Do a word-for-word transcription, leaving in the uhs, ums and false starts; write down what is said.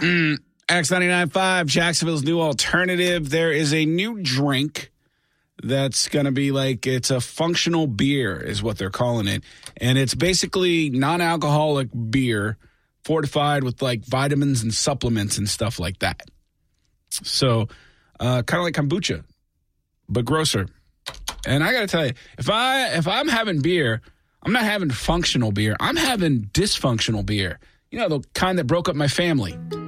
Mm, X ninety-nine point five, Jacksonville's new alternative. There is a new drink that's going to be like, it's a functional beer is what they're calling it. And it's basically non-alcoholic beer fortified with like vitamins and supplements and stuff like that. So uh, kind of like kombucha, but grosser. And I got to tell you, if, I, if I'm having beer, I'm not having functional beer. I'm having dysfunctional beer. You know, the kind that broke up my family.